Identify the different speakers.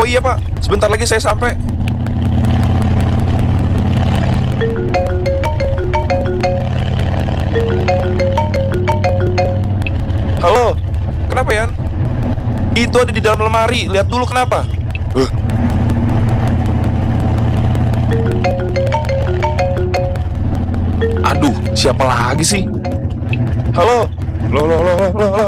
Speaker 1: Oh iya Pak, sebentar lagi saya sampai. Halo, kenapa Yan? Itu ada di dalam lemari, lihat dulu kenapa. Huh, aduh, siapa lagi sih? Halo, loh, loh, loh, loh, loh.